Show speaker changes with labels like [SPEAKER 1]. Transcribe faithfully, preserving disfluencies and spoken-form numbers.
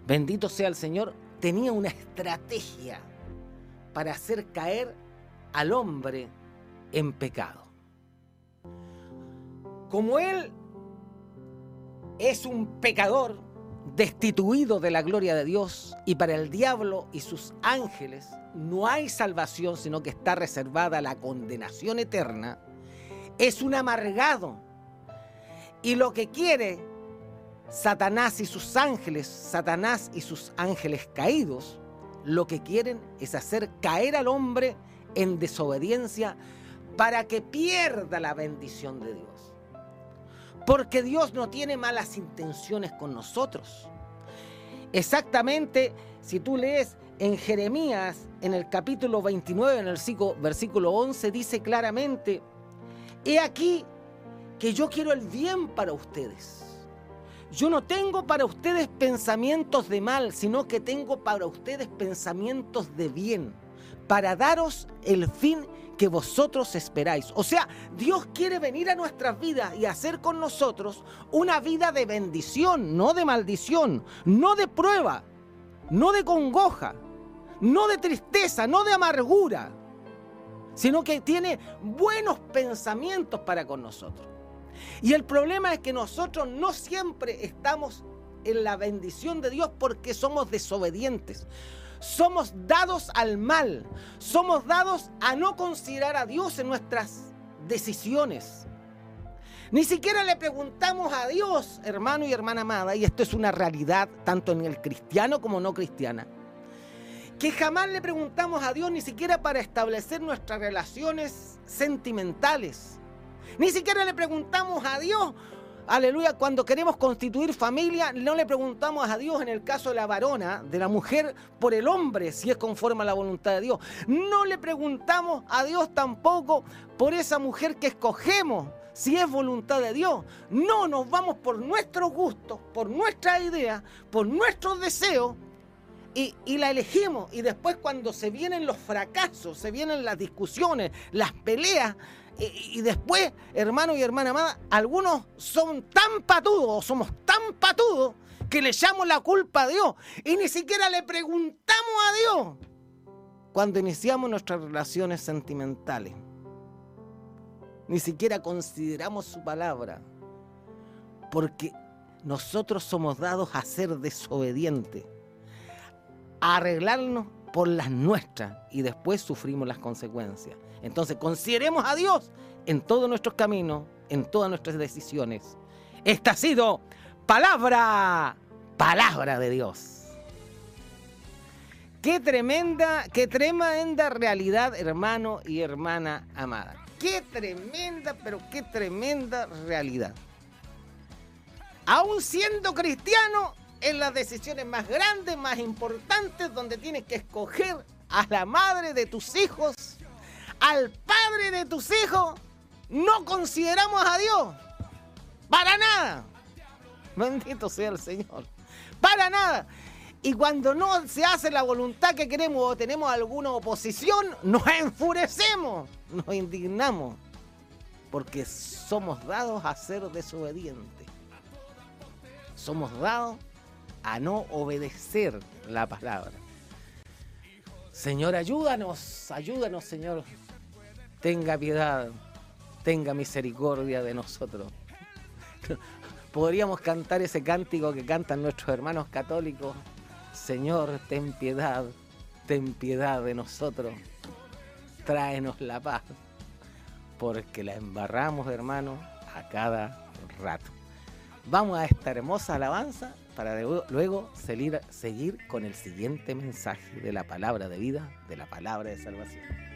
[SPEAKER 1] bendito sea el Señor, tenía una estrategia para hacer caer al hombre en pecado. Como él es un pecador destituido de la gloria de Dios, y para el diablo y sus ángeles no hay salvación, sino que está reservada la condenación eterna, es un amargado. Y lo que quiere Satanás y sus ángeles, Satanás y sus ángeles caídos, lo que quieren es hacer caer al hombre en desobediencia para que pierda la bendición de Dios. Porque Dios no tiene malas intenciones con nosotros. Exactamente, si tú lees en Jeremías, en el capítulo veintinueve, en el versículo once, dice claramente: he aquí que yo quiero el bien para ustedes. Yo no tengo para ustedes pensamientos de mal, sino que tengo para ustedes pensamientos de bien, para daros el fin que vosotros esperáis. O sea, Dios quiere venir a nuestras vidas y hacer con nosotros una vida de bendición, no de maldición, no de prueba, no de congoja, no de tristeza, no de amargura, sino que tiene buenos pensamientos para con nosotros. Y el problema es que nosotros no siempre estamos en la bendición de Dios porque somos desobedientes. Somos dados al mal, somos dados a no considerar a Dios en nuestras decisiones. Ni siquiera le preguntamos a Dios, hermano y hermana amada, y esto es una realidad tanto en el cristiano como no cristiana, que jamás le preguntamos a Dios ni siquiera para establecer nuestras relaciones sentimentales. Ni siquiera le preguntamos a Dios, aleluya, cuando queremos constituir familia, no le preguntamos a Dios en el caso de la varona, de la mujer, por el hombre, si es conforme a la voluntad de Dios. No le preguntamos a Dios tampoco por esa mujer que escogemos, si es voluntad de Dios. No, nos vamos por nuestros gustos, por nuestras ideas, por nuestros deseos, y, y la elegimos. Y después, cuando se vienen los fracasos, se vienen las discusiones, las peleas, Y, y después, hermano y hermana amada, algunos son tan patudos, somos tan patudos, que le echamos la culpa a Dios y ni siquiera le preguntamos a Dios cuando iniciamos nuestras relaciones sentimentales. Ni siquiera consideramos su palabra, porque nosotros somos dados a ser desobedientes, a arreglarnos por las nuestras, y después sufrimos las consecuencias. Entonces consideremos a Dios en todos nuestros caminos, en todas nuestras decisiones. Esta ha sido palabra, palabra de Dios. Qué tremenda, qué tremenda realidad, hermano y hermana amada. Qué tremenda, pero qué tremenda realidad. Aún siendo cristiano, en las decisiones más grandes, más importantes, donde tienes que escoger a la madre de tus hijos, al padre de tus hijos, no consideramos a Dios. Para nada. Bendito sea el Señor. Para nada. Y cuando no se hace la voluntad que queremos o tenemos alguna oposición, nos enfurecemos, nos indignamos, porque somos dados a ser desobedientes. Somos dados a no obedecer la palabra. Señor, ayúdanos, ayúdanos, Señor. Tenga piedad, tenga misericordia de nosotros. Podríamos cantar ese cántico que cantan nuestros hermanos católicos: Señor, ten piedad, ten piedad de nosotros, tráenos la paz, porque la embarramos, hermano, a cada rato. Vamos a esta hermosa alabanza para luego seguir, seguir con el siguiente mensaje de la palabra de vida, de la palabra de salvación.